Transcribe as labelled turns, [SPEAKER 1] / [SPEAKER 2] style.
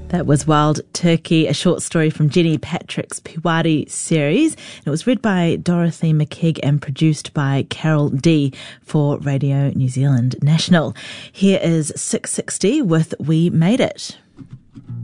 [SPEAKER 1] That was Wild Turkey, a short story from Jenny Patrick's Piwari series. It was read by Dorothy McKeag and produced by Carol D for Radio New Zealand National. Here is 660 with We Made It.